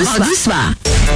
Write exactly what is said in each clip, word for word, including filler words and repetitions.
Aguswa.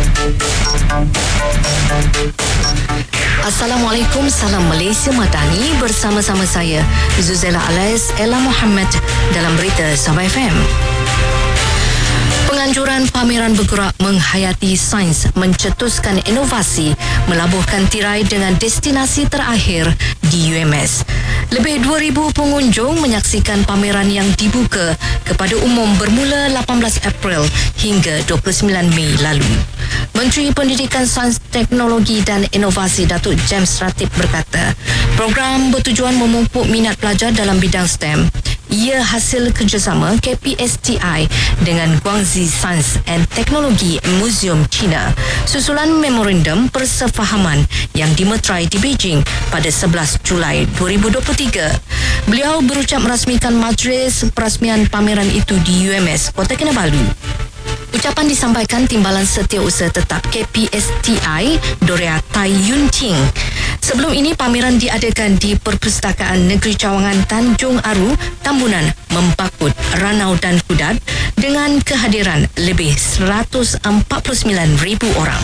Assalamualaikum, salam Malaysia Madani, bersama-sama saya Zuzela alias Ella Muhammad dalam berita Sabah F M. Penganjuran pameran bergerak menghayati sains mencetuskan inovasi melabuhkan tirai dengan destinasi terakhir di U M S. Lebih dua ribu pengunjung menyaksikan pameran yang dibuka kepada umum bermula lapan belas April hingga dua puluh sembilan Mei lalu. Menteri Pendidikan Sains Teknologi dan Inovasi Datuk James Ratib berkata, program bertujuan memupuk minat pelajar dalam bidang STEM. Ia hasil kerjasama K P S T I dengan Guangxi Science and Technology Museum China susulan memorandum persefahaman yang dimeterai di Beijing pada sebelas Julai dua ribu dua puluh tiga. Beliau berucap merasmikan majlis perasmian pameran itu di U M S Kota Kinabalu. Ucapan disampaikan Timbalan Setiausaha Tetap K P S T I Dorea Tai Yun Ching. Sebelum ini pameran diadakan di Perpustakaan Negeri Cawangan Tanjung Aru, Tambunan, Mempakut, Ranau dan Kudat dengan kehadiran lebih seratus empat puluh sembilan ribu orang.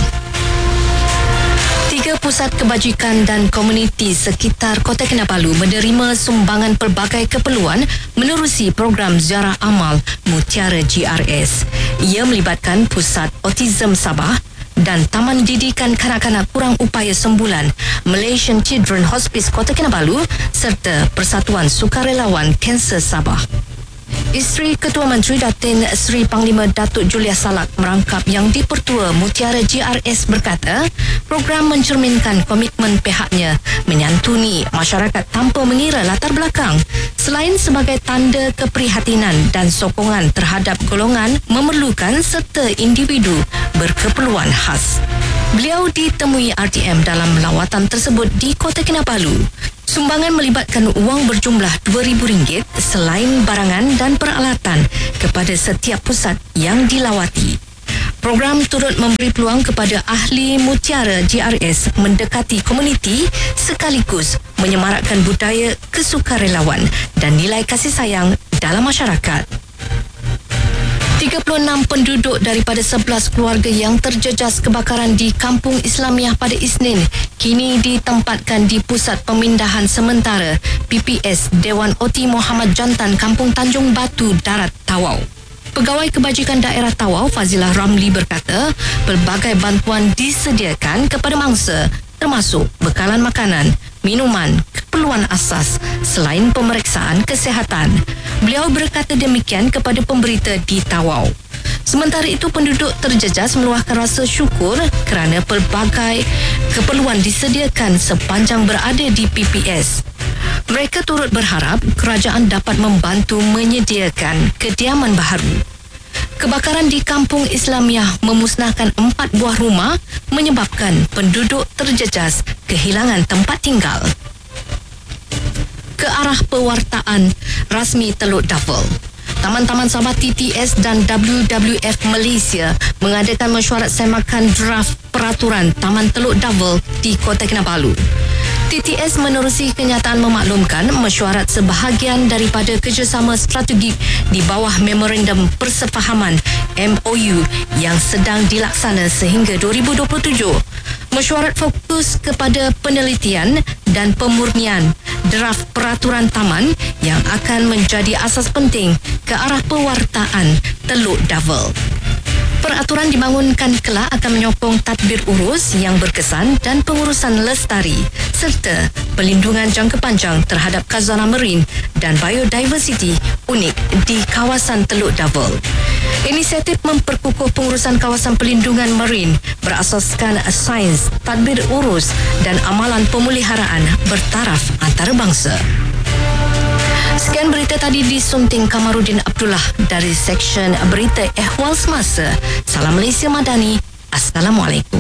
Tiga pusat kebajikan dan komuniti sekitar Kota Kinabalu menerima sumbangan pelbagai keperluan menerusi program ziarah amal Mutiara G R S. Ia melibatkan Pusat Autism Sabah dan Taman Didikan Kanak-kanak Kurang Upaya Sembulan Malaysian Children Hospice Kota Kinabalu serta Persatuan Sukarelawan Kanser Sabah. Isteri Ketua Menteri Datin Seri Panglima Datuk Julia Salak merangkap Yang di-Pertua Mutiara G R S berkata, program mencerminkan komitmen pihaknya menyantuni masyarakat tanpa mengira latar belakang selain sebagai tanda keprihatinan dan sokongan terhadap golongan memerlukan serta individu berkeperluan khas. Beliau ditemui R T M dalam lawatan tersebut di Kota Kinabalu. Sumbangan melibatkan wang berjumlah dua ribu ringgit selain barangan dan peralatan kepada setiap pusat yang dilawati. Program turut memberi peluang kepada ahli Mutiara G R S mendekati komuniti sekaligus menyemarakkan budaya kesukarelawan dan nilai kasih sayang dalam masyarakat. tiga puluh enam penduduk daripada sebelas keluarga yang terjejas kebakaran di Kampung Islamiah pada Isnin kini ditempatkan di Pusat Pemindahan Sementara P P S Dewan Oti Muhammad Jantan Kampung Tanjung Batu Darat Tawau. Pegawai Kebajikan Daerah Tawau Fazilah Ramli berkata, pelbagai bantuan disediakan kepada mangsa termasuk bekalan makanan, minuman, keperluan asas selain pemeriksaan kesihatan. Beliau berkata demikian kepada pemberita di Tawau. Sementara itu, penduduk terjejas meluahkan rasa syukur kerana pelbagai keperluan disediakan sepanjang berada di P P S. Mereka turut berharap kerajaan dapat membantu menyediakan kediaman baharu. Kebakaran di Kampung Islamiah memusnahkan empat buah rumah menyebabkan penduduk terjejas kehilangan tempat tinggal. Ke arah pewartaan rasmi Teluk Davul. Taman-Taman Sabah T T S dan W W F Malaysia mengadakan mesyuarat semakan draft peraturan Taman Teluk Davul di Kota Kinabalu. T T S menerusi kenyataan memaklumkan mesyuarat sebahagian daripada kerjasama strategik di bawah Memorandum Persefahaman M O U yang sedang dilaksana sehingga dua ribu dua puluh tujuh. Mesyuarat fokus kepada penelitian dan pemurnian draft peraturan taman yang akan menjadi asas penting ke arah pewartaan Teluk Davul. Peraturan dibangunkan kelak akan menyokong tadbir urus yang berkesan dan pengurusan lestari serta pelindungan jangka panjang terhadap khazanah marin dan biodiversiti unik di kawasan Teluk Davul. Inisiatif memperkukuh pengurusan kawasan pelindungan marin berasaskan sains, tadbir urus dan amalan pemeliharaan bertaraf antarabangsa. Sekian berita tadi disunting Kamarudin Abdullah dari Seksyen Berita Ehwal Semasa. Salam Malaysia Madani. Assalamualaikum.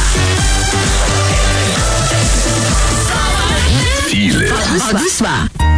Feel it. Aguswa.